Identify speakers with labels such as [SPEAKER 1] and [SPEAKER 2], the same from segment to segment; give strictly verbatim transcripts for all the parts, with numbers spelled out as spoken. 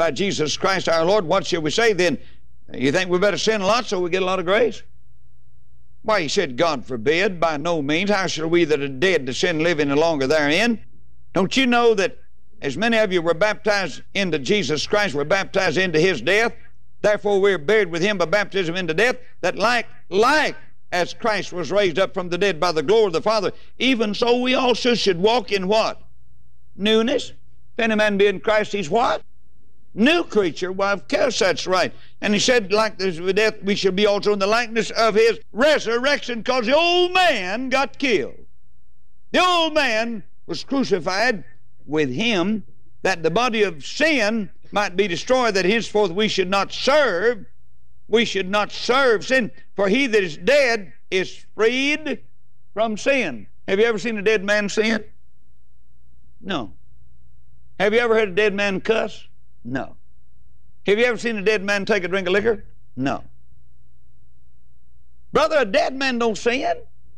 [SPEAKER 1] by Jesus Christ our Lord, what shall we say then? You think we better sin a lot so we get a lot of grace? Why, he said, God forbid, by no means. How shall we that are dead to sin live any longer therein? Don't you know that as many of you were baptized into Jesus Christ, were baptized into his death, therefore we are buried with him by baptism into death, that like, like as Christ was raised up from the dead by the glory of the Father, even so we also should walk in what? Newness. If any man be in Christ, he's what? New creature. Why, of course that's right. And he said, like this with death, we shall be also in the likeness of his resurrection, because the old man got killed. The old man was crucified with him, that the body of sin might be destroyed, that henceforth we should not serve, we should not serve sin. For he that is dead is freed from sin. Have you ever seen a dead man sin? No. Have you ever heard a dead man cuss? No. Have you ever seen a dead man take a drink of liquor? No. Brother, a dead man don't sin.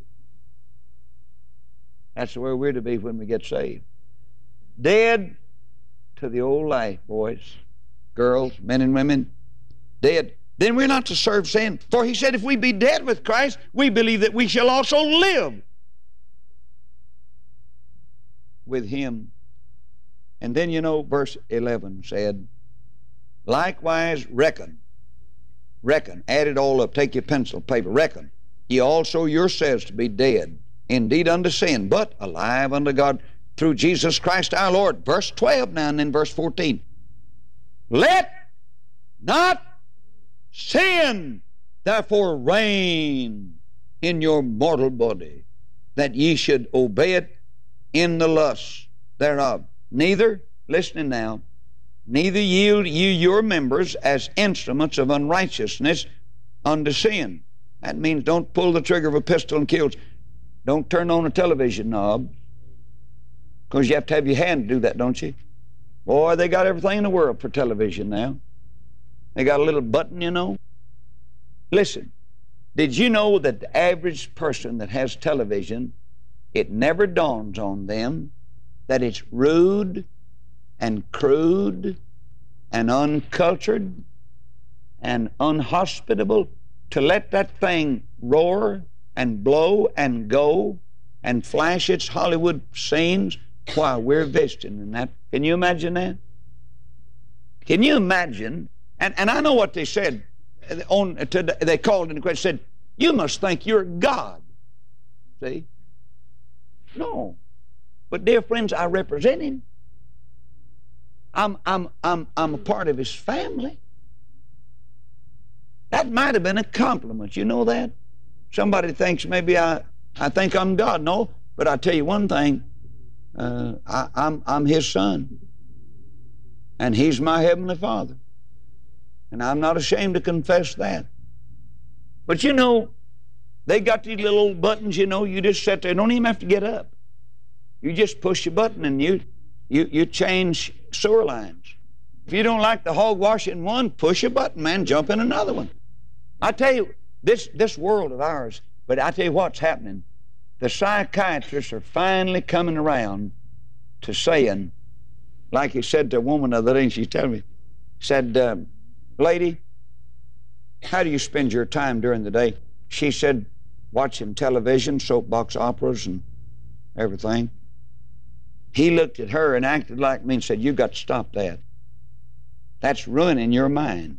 [SPEAKER 1] That's where we're to be when we get saved. Dead to the old life, boys, girls, men and women. Dead. Then we're not to serve sin. For he said, if we be dead with Christ, we believe that we shall also live with him. And then, you know, verse eleven said, likewise reckon, reckon, add it all up, take your pencil, paper, reckon, ye also yourselves to be dead, indeed unto sin, but alive unto God through Jesus Christ our Lord. Verse twelve now, and then verse fourteen. Let not sin therefore reign in your mortal body, that ye should obey it in the lusts thereof. Neither, listening now, neither yield ye your members as instruments of unrighteousness unto sin. That means don't pull the trigger of a pistol and kill. Don't turn on a television knob, because you have to have your hand to do that, don't you? Boy, they got everything in the world for television now. They got a little button, you know. Listen, did you know that the average person that has television, it never dawns on them that it's rude and crude and uncultured and unhospitable to let that thing roar and blow and go and flash its Hollywood scenes while we're visiting in that? Can you imagine that? Can you imagine? And, and I know what they said. On, to, they called in the question, said, you must think you're God. See? No. But dear friends, I represent him. I'm, I'm, I'm, I'm a part of his family. That might have been a compliment. You know that? Somebody thinks maybe I, I think I'm God. No, but I tell you one thing. Uh, I, I'm, I'm his son. And he's my heavenly Father. And I'm not ashamed to confess that. But you know, they got these little old buttons, you know, you just sit there. You don't even have to get up. You just push your button and you, you, you change sewer lines. If you don't like the hog wash in one, push a button, man, jump in another one. I tell you, this, this world of ours, but I tell you what's happening. The psychiatrists are finally coming around to saying, like he said to a woman the other day, and she told me, said, uh, lady, how do you spend your time during the day? She said, watching television, soapbox operas and everything. He looked at her and acted like me and said, you've got to stop that. That's ruining your mind.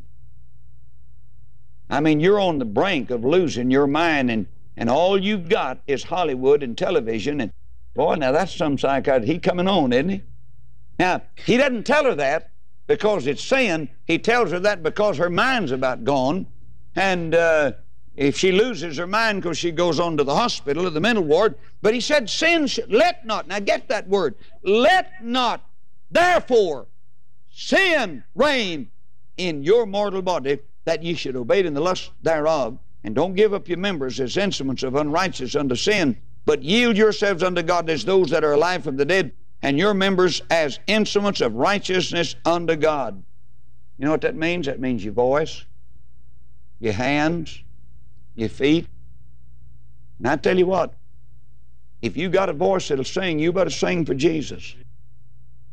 [SPEAKER 1] I mean, you're on the brink of losing your mind, and, and all you've got is Hollywood and television. And boy, now that's some psychiatrist. He coming on, isn't he? Now, he doesn't tell her that because it's sin. He tells her that because her mind's about gone. And uh, if she loses her mind because she goes on to the hospital or the mental ward. But he said, sin, sh- let not, now get that word, let not, therefore, sin reign in your mortal body, that ye should obey it in the lust thereof. And don't give up your members as instruments of unrighteousness unto sin, but yield yourselves unto God as those that are alive from the dead, and your members as instruments of righteousness unto God. You know what that means? That means your voice, your hands, your feet. And I tell you what, if you got a voice that'll sing, you better sing for Jesus.